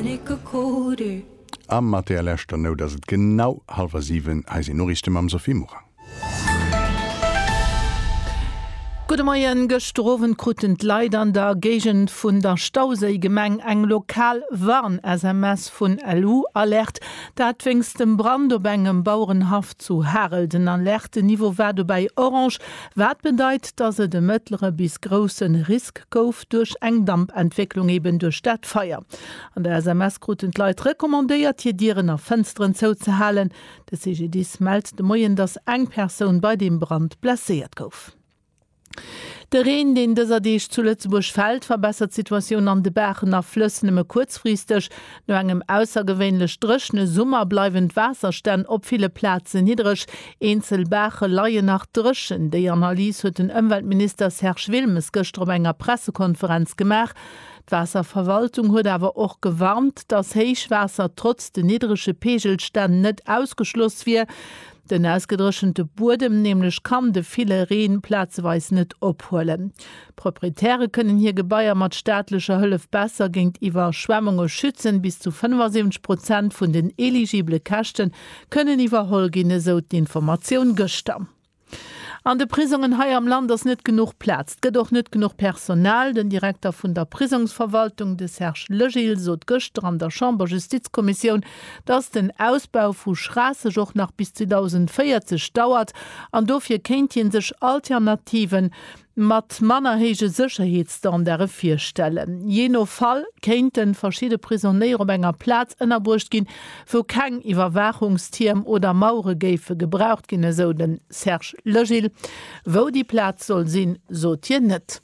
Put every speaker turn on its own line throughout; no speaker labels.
Am Materiallächter no, dats et genau 6:30 heise Norrichten am Sophie Morang.
Gute Morgen, gestroven krutend Leid an der Gegend vun der Stausee-Gemeng eng lokal Warn-SMS vun LU alert, dat twingst dem Brand op engem Bauernhaft zu herelden an lerte Niveau werde bei Orange, wat bedeit, dass se de mittlere bis großen Risk gouf durch Engdampentwicklung eben durch Stadtfeier. An der SMS krutend Leid rekommandiert hier Dieren nach Fenstern zu halen. De CGD meldt de Moien, dass eng Person bei dem Brand blessiert gouf. Der Regen, den dieser Deeg zu Lützeburg fällt, verbessert die Situation an den Bergen nach Flüssen immer kurzfristig. Nur einem außergewöhnlich drückenden Sommer bleiben Wasserstände auf viele Plätze niedrig. Einzelberge leihen nach Drüschen. Die Analyse hat den Umweltminister Serge Wilmes gestern bei einer Pressekonferenz gemacht. Die Wasserverwaltung hat aber auch gewarnt, dass Heichwasser trotz der niedrigen Pegelstände nicht ausgeschlossen wird. Den ausgedrückende Boden nämlich kann de viele Rehen platzweise nicht abholen. Proprietäre können hier Gebäude mit staatlicher Hilfe besser gegen Überschwemmungen schützen. Bis zu 75% von den eligiblen Kosten können überholt gehen, so die Information gestern. An de Prisungen hai am Land ass net genug Platz, gët doch net genug Personal. Den Direktor vun der Prisungsverwaltung des Serge Legil sot gëster an der Chamberjustizkommission, dats den Ausbau vu Strasse joch nach bis 2040 dauert, an dofir kenntien sech Alternativen mat mannerhege Sicherheitsstandard firstellen. Jeno Fall kennten verschiedene Prisonniere op enger Platz ënnerbrucht gin, wo keng Iwerwachungstierm oder Mauregéfe gebraucht ginne, so den Serge Legil. Wo die Platz soll sinn, so hier net.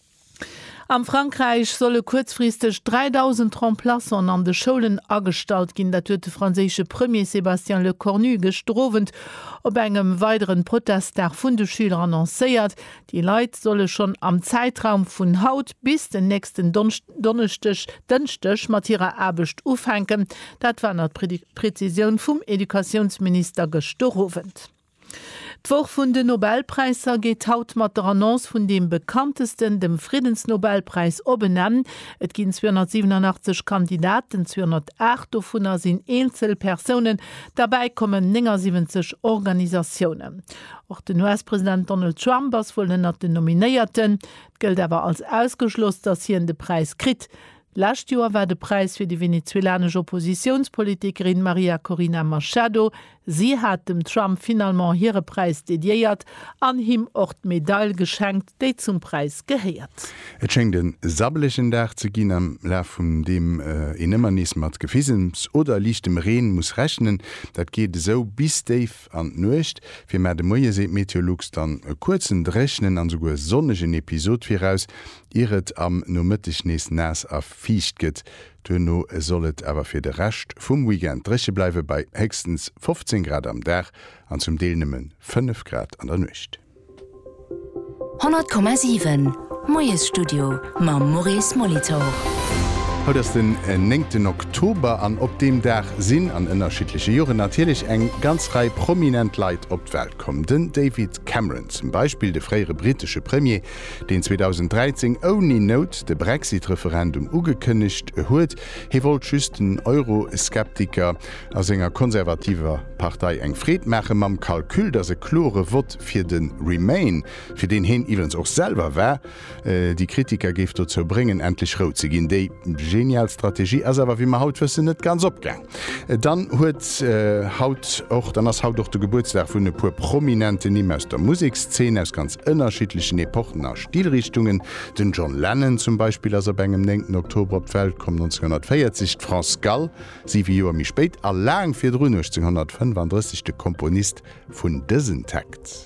Am Frankreich solle kurzfristig 3000 Remplaçants an de Schulen angestalt gin, dat huet de franzésische Premier Sébastien Lecornu gestrowen op engem weiteren Protest der vun de Schüler annoncéiert. Die Leiit solle schon am Zeitraum vun Haut bis den nächsten Dënchtech mat ihrer Abecht ufhängen. Dat war net Präzision vum Edukationsminister gestrowen. D'Woch vun de Nobelpreiser geht haut mat der Annonce vun dem bekanntesten, dem Friedensnobelpreis obenennen. Et ginn 287 Kandidaten, 208 vunner sinn Einzelpersonen, dabei kommen 79 Organisationen. Auch den US-Präsident Donald Trump as wollen nach den Nominéierten. Gilt aber als ausgeschloss, dass hier de Preis krit. Last Jahr war der Preis für die venezuelanische Oppositionspolitikerin Maria Corina Machado. Sie hat dem Trump finalement ihren Preis dediiert, an ihm auch die Medaille geschenkt, die zum Preis gehört.
Es schenkt den sabbelichen Tag zu gehen am Lauf von dem Inemmanismus Gefissens oder lichtem Regen muss rechnen. Das geht so bis Dave an Nacht. Für mehr de Moje seht Meteorologs dann kurzen Rechnen an sogar sonnigen Episode voraus. Ihret am no mëttech nees nass a fiicht gëtt. Dënno sollet awer fir de Recht vum Weekend dreche bleiwe bei hextens 15 Grad am Dach an zum Deelnëmmen 5 Grad an der Nucht.
100,7 Moies Studio ma Maurice Molitor.
Haut ass den 9. Oktober an op dem Dach sinn an ënnerschiedliche Jore natürlich eng ganz rei prominent Leiit op d'Welt kommen. Den David Cameron, zum Beispiel de freiere britische Premier, den 2013 only Note de Brexit-Referendum ugekënnecht huet, he wollt schüsten Euroskeptiker as enger konservativer Partei eng Fred mache mam Kalkül, dat se klore Wort fir den Remain, fir den hin iwwens auch selber wär. Die Kritiker geft dazu bringen, endlich rot ze gin déi genial Strategie as awer wie man haut wëssen net ganz opgang. Dann huet haut och dann ass haut doch de Geburtstag vun e puer prominente Nimm aus der Musikszene aus ganz ënnerschiedlichen Epochen nach Stilrichtungen. Den John Lennon zum Beispiel as engem 9. Oktober op Welt kom 1940, France Gall, 7 Joer mi spéit allang fir 1935 de Komponist vun dësen Takt.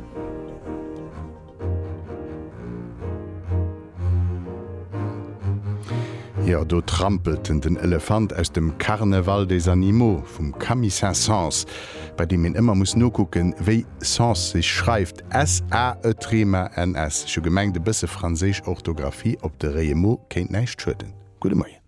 Ja, do trampelten den Elefant aus dem Carnaval des Animaux vum Camille Saint-Saëns, bei dem en immer muss no gucken, wéi Saëns sich schreift S-A-E-N-S. Scho gemeng de bësse Fransésch Orthographie op de Réemo kéint neicht schëden. Gute Morgen.